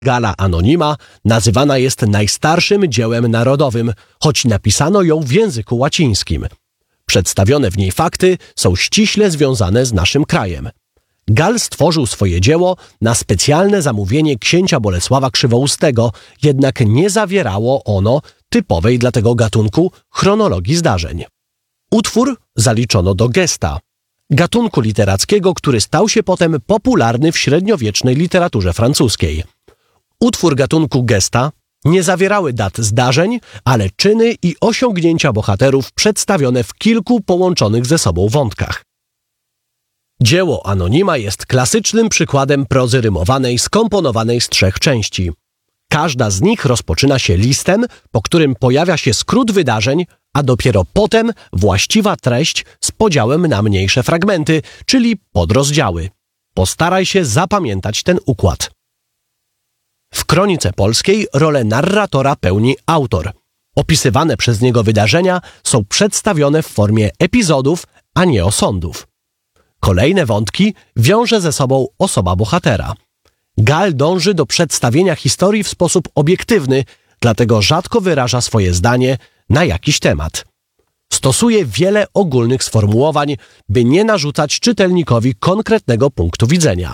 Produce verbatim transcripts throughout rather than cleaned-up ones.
Gala Anonima nazywana jest najstarszym dziełem narodowym, choć napisano ją w języku łacińskim. Przedstawione w niej fakty są ściśle związane z naszym krajem. Gall stworzył swoje dzieło na specjalne zamówienie księcia Bolesława Krzywoustego, jednak nie zawierało ono typowej dla tego gatunku chronologii zdarzeń. Utwór zaliczono do gesta, gatunku literackiego, który stał się potem popularny w średniowiecznej literaturze francuskiej. Utwór gatunku gesta nie zawierały dat zdarzeń, ale czyny i osiągnięcia bohaterów przedstawione w kilku połączonych ze sobą wątkach. Dzieło Anonima jest klasycznym przykładem prozy rymowanej skomponowanej z trzech części. Każda z nich rozpoczyna się listem, po którym pojawia się skrót wydarzeń, a dopiero potem właściwa treść z podziałem na mniejsze fragmenty, czyli podrozdziały. Postaraj się zapamiętać ten układ. W Kronice Polskiej rolę narratora pełni autor. Opisywane przez niego wydarzenia są przedstawione w formie epizodów, a nie osądów. Kolejne wątki wiąże ze sobą osoba bohatera. Gall dąży do przedstawienia historii w sposób obiektywny, dlatego rzadko wyraża swoje zdanie na jakiś temat. Stosuje wiele ogólnych sformułowań, by nie narzucać czytelnikowi konkretnego punktu widzenia.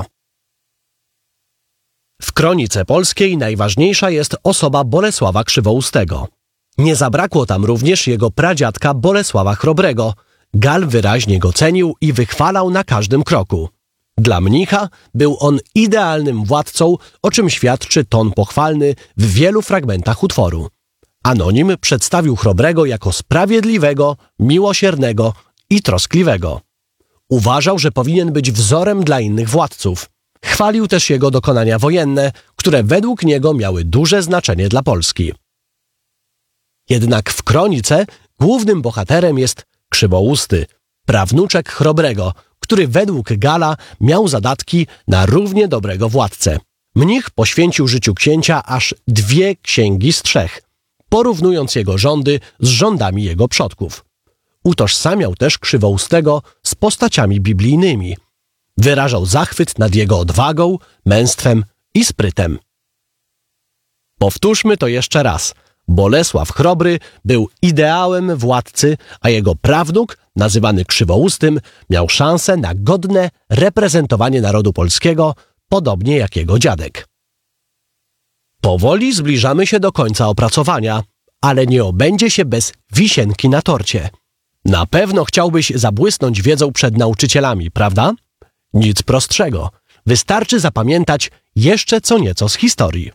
W Kronice Polskiej najważniejsza jest osoba Bolesława Krzywoustego. Nie zabrakło tam również jego pradziadka Bolesława Chrobrego. Gall wyraźnie go cenił i wychwalał na każdym kroku. Dla mnicha był on idealnym władcą, o czym świadczy ton pochwalny w wielu fragmentach utworu. Anonim przedstawił Chrobrego jako sprawiedliwego, miłosiernego i troskliwego. Uważał, że powinien być wzorem dla innych władców. Chwalił też jego dokonania wojenne, które według niego miały duże znaczenie dla Polski. Jednak w kronice głównym bohaterem jest Krzywousty, prawnuczek Chrobrego, który według Galla miał zadatki na równie dobrego władcę. Mnich poświęcił życiu księcia aż dwie księgi z trzech, porównując jego rządy z rządami jego przodków. Utożsamiał też Krzywoustego z postaciami biblijnymi. Wyrażał zachwyt nad jego odwagą, męstwem i sprytem. Powtórzmy to jeszcze raz. Bolesław Chrobry był ideałem władcy, a jego prawnuk, nazywany Krzywoustym, miał szansę na godne reprezentowanie narodu polskiego, podobnie jak jego dziadek. Powoli zbliżamy się do końca opracowania, ale nie obędzie się bez wisienki na torcie. Na pewno chciałbyś zabłysnąć wiedzą przed nauczycielami, prawda? Nic prostszego. Wystarczy zapamiętać jeszcze co nieco z historii.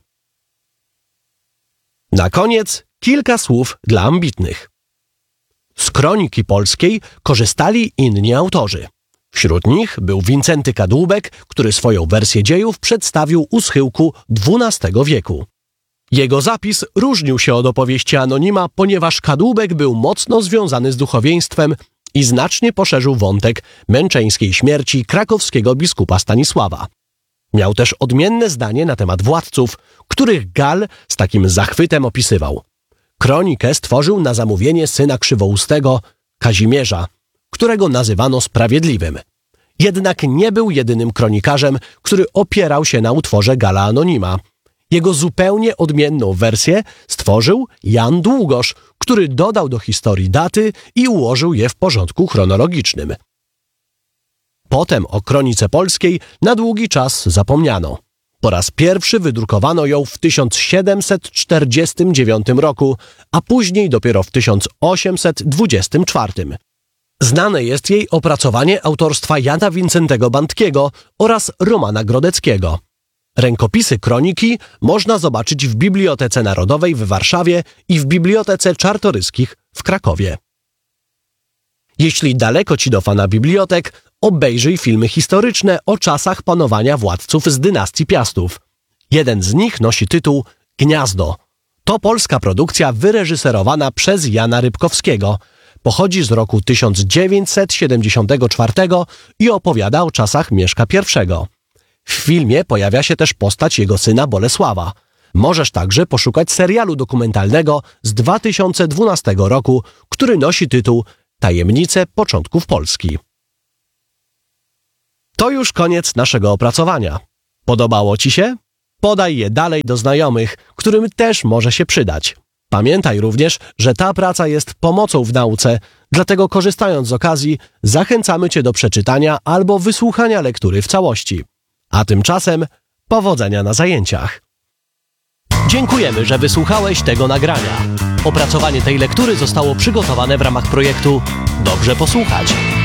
Na koniec kilka słów dla ambitnych. Z Kroniki Polskiej korzystali inni autorzy. Wśród nich był Wincenty Kadłubek, który swoją wersję dziejów przedstawił u schyłku dwunastego wieku. Jego zapis różnił się od opowieści Anonima, ponieważ Kadłubek był mocno związany z duchowieństwem i znacznie poszerzył wątek męczeńskiej śmierci krakowskiego biskupa Stanisława. Miał też odmienne zdanie na temat władców, których Gall z takim zachwytem opisywał. Kronikę stworzył na zamówienie syna Krzywoustego, Kazimierza, którego nazywano sprawiedliwym. Jednak nie był jedynym kronikarzem, który opierał się na utworze Galla Anonima. Jego zupełnie odmienną wersję stworzył Jan Długosz, który dodał do historii daty i ułożył je w porządku chronologicznym. Potem o Kronice Polskiej na długi czas zapomniano. Po raz pierwszy wydrukowano ją w tysiąc siedemset czterdziestym dziewiątym roku, a później dopiero w tysiąc osiemset dwudziestym czwartym. Znane jest jej opracowanie autorstwa Jana Wincentego Bandtkiego oraz Romana Grodeckiego. Rękopisy kroniki można zobaczyć w Bibliotece Narodowej w Warszawie i w Bibliotece Czartoryskich w Krakowie. Jeśli daleko ci do fana bibliotek, obejrzyj filmy historyczne o czasach panowania władców z dynastii Piastów. Jeden z nich nosi tytuł Gniazdo. To polska produkcja wyreżyserowana przez Jana Rybkowskiego. Pochodzi z roku tysiąc dziewięćset siedemdziesiątego czwartego i opowiada o czasach Mieszka pierwszego. W filmie pojawia się też postać jego syna Bolesława. Możesz także poszukać serialu dokumentalnego z dwa tysiące dwunastego roku, który nosi tytuł Tajemnice początków Polski. To już koniec naszego opracowania. Podobało ci się? podaj je dalej do znajomych, którym też może się przydać. Pamiętaj również, że ta praca jest pomocą w nauce, dlatego korzystając z okazji zachęcamy Cię do przeczytania albo wysłuchania lektury w całości. A tymczasem powodzenia na zajęciach. Dziękujemy, że wysłuchałeś tego nagrania. Opracowanie tej lektury zostało przygotowane w ramach projektu Dobrze posłuchać.